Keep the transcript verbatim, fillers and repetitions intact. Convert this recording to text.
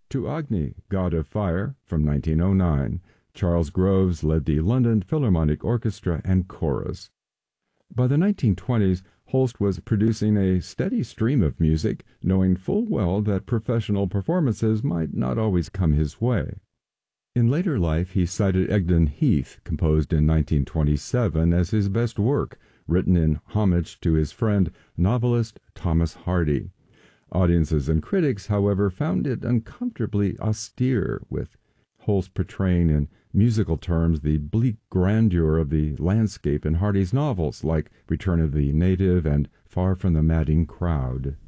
to Agni, God of Fire, from nineteen oh nine. Charles Groves led the London Philharmonic Orchestra and Chorus. By the nineteen twenties, Holst was producing a steady stream of music, knowing full well that professional performances might not always come his way. In later life, he cited Egdon Heath, composed in nineteen twenty-seven, as his best work, written in homage to his friend, novelist Thomas Hardy. Audiences and critics, however, found it uncomfortably austere, with Holst portraying in musical terms the bleak grandeur of the landscape in Hardy's novels like Return of the Native and Far from the Madding Crowd.